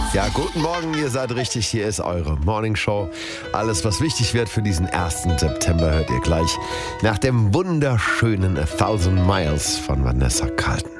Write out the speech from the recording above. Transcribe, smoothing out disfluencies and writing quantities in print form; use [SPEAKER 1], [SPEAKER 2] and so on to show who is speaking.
[SPEAKER 1] Ja, guten Morgen, ihr seid richtig, hier ist eure Morning Show. Alles, was wichtig wird für diesen 1. September, hört ihr gleich nach dem wunderschönen A Thousand Miles von Vanessa Carlton.